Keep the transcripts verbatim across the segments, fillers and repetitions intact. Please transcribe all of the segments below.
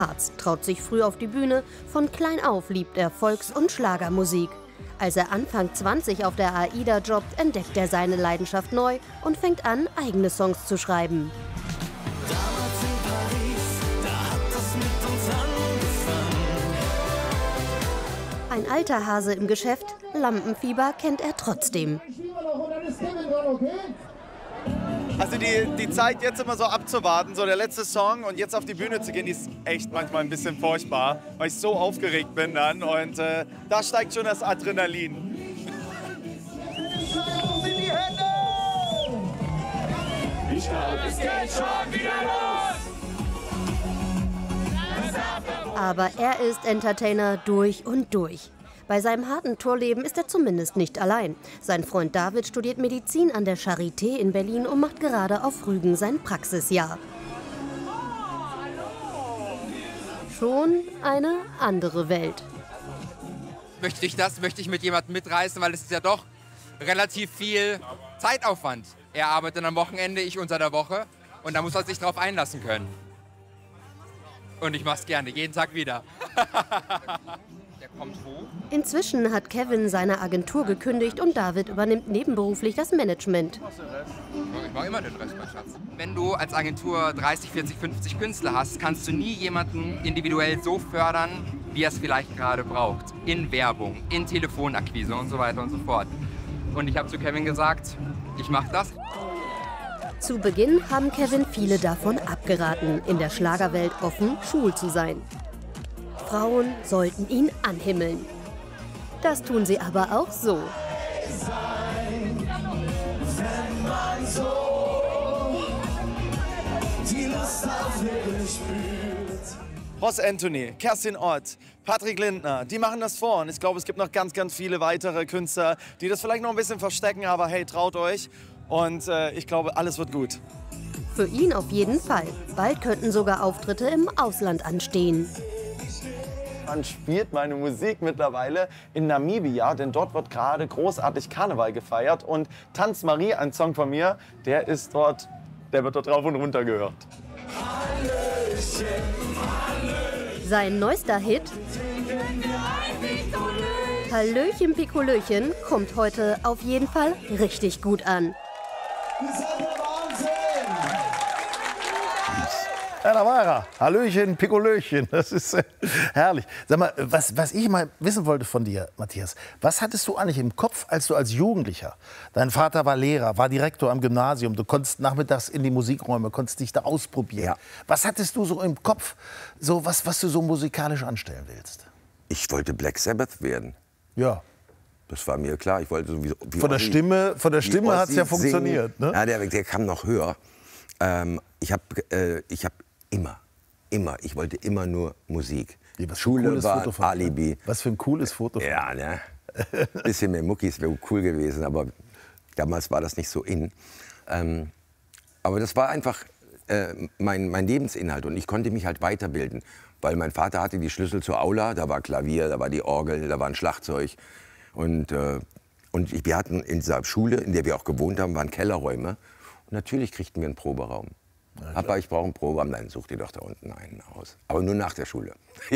Arzt traut sich früh auf die Bühne. Von klein auf liebt er Volks- und Schlagermusik. Als er Anfang zwanzig auf der AIDA jobbt, entdeckt er seine Leidenschaft neu und fängt an, eigene Songs zu schreiben. Damals in Paris, da hat das mit uns angefangen. Ein alter Hase im Geschäft, Lampenfieber kennt er trotzdem. Also die, die Zeit jetzt immer so abzuwarten, so der letzte Song und jetzt auf die Bühne zu gehen, die ist echt manchmal ein bisschen furchtbar, weil ich so aufgeregt bin dann und äh, da steigt schon das Adrenalin. Ich glaube, es geht schon wieder los. Aber er ist Entertainer durch und durch. Bei seinem harten Tourleben ist er zumindest nicht allein. Sein Freund David studiert Medizin an der Charité in Berlin und macht gerade auf Rügen sein Praxisjahr. Schon eine andere Welt. Möchte ich das, möchte ich mit jemandem mitreisen, weil es ist ja doch relativ viel Zeitaufwand. Er arbeitet am Wochenende, ich unter der Woche und da muss er sich drauf einlassen können. Und ich mach's gerne, jeden Tag wieder. Der kommt wo? Inzwischen hat Kevin seine Agentur gekündigt und David übernimmt nebenberuflich das Management. Ich mache immer den Rest, mein Schatz. Wenn du als Agentur dreißig, vierzig, fünfzig Künstler hast, kannst du nie jemanden individuell so fördern, wie er es vielleicht gerade braucht. In Werbung, in Telefonakquise und so weiter und so fort. Und ich habe zu Kevin gesagt, ich mache das. Zu Beginn haben Kevin viele davon abgeraten, in der Schlagerwelt offen schwul zu sein. Frauen sollten ihn anhimmeln. Das tun sie aber auch so. Ross Anthony, Kerstin Ott, Patrick Lindner, die machen das vor. Und ich glaube, es gibt noch ganz, ganz viele weitere Künstler, die das vielleicht noch ein bisschen verstecken. Aber hey, traut euch. Und äh, ich glaube, alles wird gut. Für ihn auf jeden Fall. Bald könnten sogar Auftritte im Ausland anstehen. Man spielt meine Musik mittlerweile in Namibia, denn dort wird gerade großartig Karneval gefeiert. Und Tanz Marie, ein Song von mir, der ist dort, der wird dort rauf und runter gehört. Sein neuester Hit, Hallöchen Pikolöchen, kommt heute auf jeden Fall richtig gut an. Ja, da war er. Hallöchen, Pikolöchen. Das ist äh, herrlich. Sag mal, was, was ich mal wissen wollte von dir, Matthias, was hattest du eigentlich im Kopf, als du als Jugendlicher, dein Vater war Lehrer, war Direktor am Gymnasium, du konntest nachmittags in die Musikräume, konntest dich da ausprobieren. Ja. Was hattest du so im Kopf, so was, was du so musikalisch anstellen willst? Ich wollte Black Sabbath werden. Ja. Das war mir klar. Ich wollte sowieso, wie von der Ozzy, Stimme, von der Stimme hat es ja singen. funktioniert. Ne? Ja, der, der kam noch höher. Ähm, ich habe äh, ich hab immer, immer, ich wollte immer nur Musik. Ja, was Schule war Foto von Alibi. Was für ein cooles Foto. Ja, ne? Ein bisschen mehr Muckis wäre cool gewesen, aber damals war das nicht so in. Ähm, aber das war einfach äh, mein, mein Lebensinhalt und ich konnte mich halt weiterbilden. Weil mein Vater hatte die Schlüssel zur Aula, da war Klavier, da war die Orgel, da war ein Schlagzeug. Und, äh, und wir hatten in dieser Schule, in der wir auch gewohnt haben, waren Kellerräume. Und natürlich kriegten wir einen Proberaum. Ja, aber ich brauche einen Proberaum. Nein, such dir doch da unten einen aus. Aber nur nach der Schule. Ja.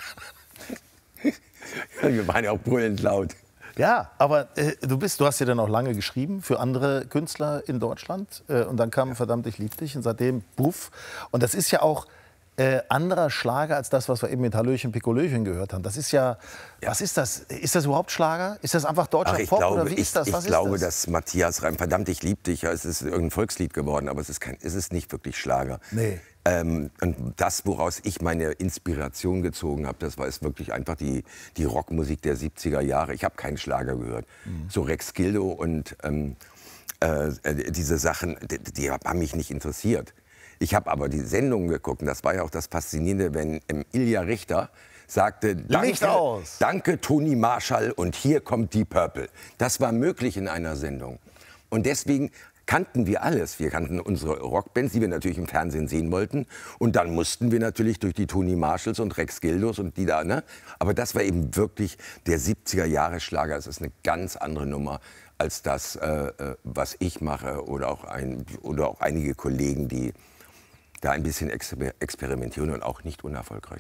Wir waren ja auch brüllend laut. Ja, aber äh, du, bist, du hast ja dann auch lange geschrieben für andere Künstler in Deutschland. Äh, und dann kam ja. Verdammt, ich lieb dich. Und seitdem, buff. Und das ist ja auch äh, anderer Schlager als das, was wir eben mit Hallöchen Pikolöchen gehört haben. Das ist ja, ja, was ist das? Ist das überhaupt Schlager? Ist das einfach deutscher Ach, ich Pop glaube, oder wie ist das? Ich, was ich glaube, ist das? dass Matthias Reim, verdammt, ich lieb dich, ja, es ist irgendein Volkslied geworden, aber es ist, kein, es ist nicht wirklich Schlager. Nee. Ähm, und das, woraus ich meine Inspiration gezogen habe, das war es wirklich einfach die, die Rockmusik der siebziger Jahre. Ich habe keinen Schlager gehört. Mhm. So Rex Gildo und ähm, äh, diese Sachen, die, die haben mich nicht interessiert. Ich habe aber die Sendungen geguckt und das war ja auch das Faszinierende, wenn ähm, Ilja Richter sagte, danke, aus. danke Toni Marshall und hier kommt Deep Purple. Das war möglich in einer Sendung. Und deswegen kannten wir alles. Wir kannten unsere Rockbands, die wir natürlich im Fernsehen sehen wollten. Und dann mussten wir natürlich durch die Toni Marshalls und Rex Gildos und die da, ne? Aber das war eben wirklich der siebziger Jahre Schlager. Es ist eine ganz andere Nummer als das, äh, was ich mache oder auch, ein, oder auch einige Kollegen, die da ein bisschen experimentieren und auch nicht unerfolgreich.